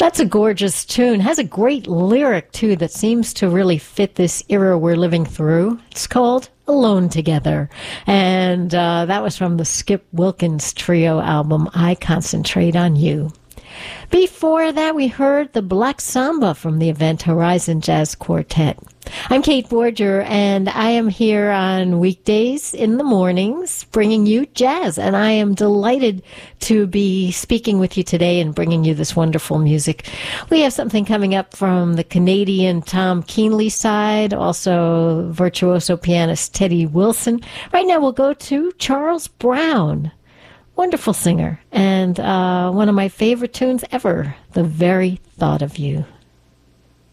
That's a gorgeous tune. Has a great lyric, too, that seems to really fit this era we're living through. It's called Alone Together. And that was from the Skip Wilkins Trio album, I Concentrate on You. Before that, we heard the Black Samba from the Event Horizon Jazz Quartet. I'm Kate Borger, and I am here on weekdays in the mornings bringing you jazz, and I am delighted to be speaking with you today and bringing you this wonderful music. We have something coming up from the Canadian Tom Keenley side, also virtuoso pianist Teddy Wilson. Right now we'll go to Charles Brown. Wonderful singer, and one of my favorite tunes ever, The Very Thought of You.